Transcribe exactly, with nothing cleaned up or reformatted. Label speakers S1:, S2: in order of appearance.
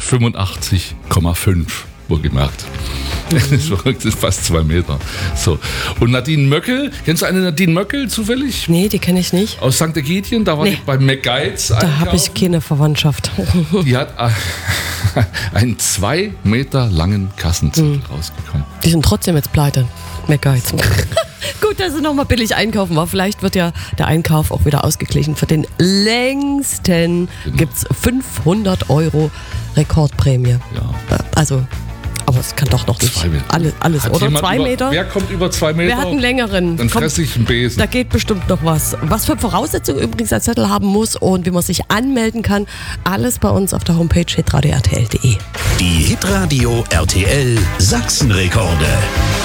S1: fünfundachtzig Komma fünf, wohlgemerkt. Das ist verrückt, das ist fast zwei Meter. So. Und Nadine Möckel, kennst du eine Nadine Möckel zufällig?
S2: Nee, die kenne ich nicht.
S1: Aus Sankt Ägidien, da war
S2: Nee.
S1: die bei McGuides.
S2: Da habe ich keine Verwandtschaft.
S1: Die hat äh, einen zwei Meter langen Kassenzettel mhm. rausgekommen.
S2: Die sind trotzdem jetzt pleite. McGuides. Gut, dass sie nochmal billig einkaufen war. Vielleicht wird ja der Einkauf auch wieder ausgeglichen. Für den längsten
S1: Genau.
S2: gibt es fünfhundert Euro Rekordprämie.
S1: Ja.
S2: Also, aber es kann doch noch nicht
S1: Zwei Meter.
S2: alles, alles
S1: Hat
S2: oder?
S1: jemand
S2: Zwei
S1: über,
S2: Meter?
S1: Wer kommt über zwei Meter?
S2: Wer hat einen längeren?
S1: Dann
S2: Kommt-
S1: fresse ich einen Besen.
S2: Da geht bestimmt noch was. Was für Voraussetzungen übrigens der Zettel haben muss und wie man sich anmelden kann, alles bei uns auf der Homepage hitradio r t l punkt d e.
S3: Die Hitradio R T L Sachsenrekorde.